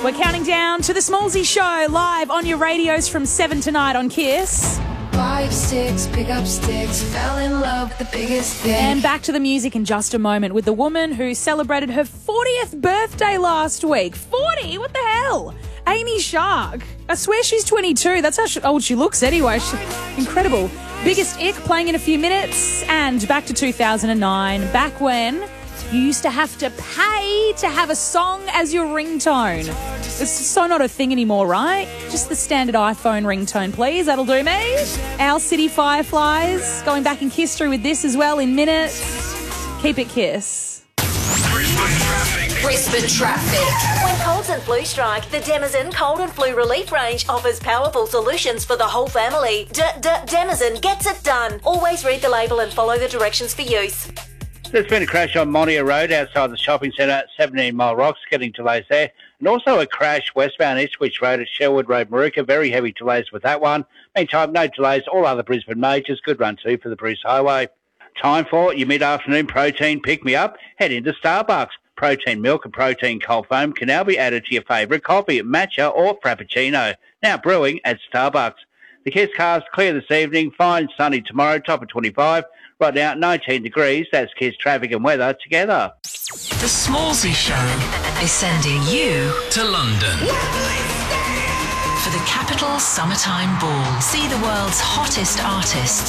We're counting down to the Smallsy Show live on your radios from 7 tonight on Kiss. 5, 6, pick up sticks, fell in love with the biggest thing. And back to the music in just a moment with the woman who celebrated her 40th birthday last week. 40? What the hell? Amy Shark. I swear she's 22. That's how old she looks anyway. Incredible. Biggest Ick playing in a few minutes. And back to 2009, back when you used to have to pay to have a song as your ringtone. It's so not a thing anymore, right? Just the standard iPhone ringtone, please. That'll do me. Owl City Fireflies. Going back in history with this as well in minutes. Keep it Kiss. Brisbane traffic. When colds and flu strike, the Denizen Cold and Flu Relief range offers powerful solutions for the whole family. Denizen gets it done. Always read the label and follow the directions for use. There's been a crash on Monia Road outside the shopping centre, 17 Mile Rocks, getting delays there. And also a crash westbound Ipswich Road at Sherwood Road, Maruka. Very heavy delays with that one. Meantime, no delays. All other Brisbane majors. Good run too for the Bruce Highway. Time for your mid-afternoon protein pick-me-up. Head into Starbucks. Protein milk and protein cold foam can now be added to your favourite coffee, matcha or frappuccino. Now brewing at Starbucks. The Kiss cast clear this evening. Fine sunny tomorrow, top of 25. Right now, 19 degrees. That's Kiss traffic and weather together. The Smallsy Show is sending you to London for the Capital Summertime Ball. See the world's hottest artists